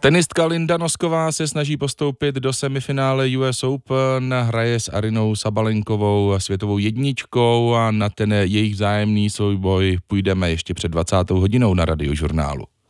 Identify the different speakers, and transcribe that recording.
Speaker 1: Tenistka Linda Nosková se snaží postoupit do semifinále US Open, hraje s Arinou Sabalenkovou, světovou jedničkou, a na ten jejich vzájemný souboj půjdeme ještě před 20. hodinou na Radiožurnálu.